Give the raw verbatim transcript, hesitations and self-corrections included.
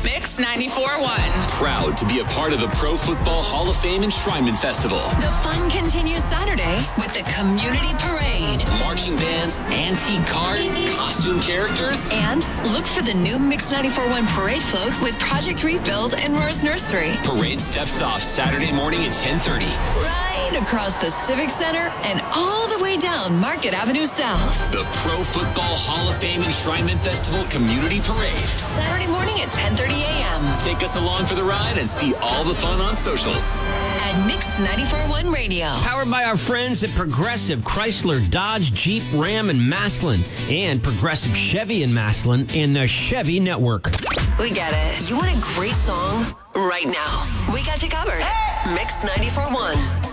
Mix ninety-four point one. Proud to be a part of the Pro Football Hall of Fame Enshrinement Festival. The fun continues Saturday with the Community Parade. Marching bands, antique cars, costume characters. And look for the new Mix ninety-four point one Parade float with Project Rebuild and Roar's Nursery. Parade steps off Saturday morning at ten thirty. Right across the Civic Center and all the way down Market Avenue South. The Pro Football Hall of Fame Enshrinement Festival Community Parade. Saturday morning at ten thirty a.m. Take us along for the ride and see all the fun on socials. At Mix ninety-four point one Radio. Powered by our friends at Progressive Chrysler, Dodge, Jeep, Ram, and Maslin. And Progressive Chevy and Maslin in the Chevy Network. We get it. You want a great song right now. We got you covered. Mix ninety-four point one.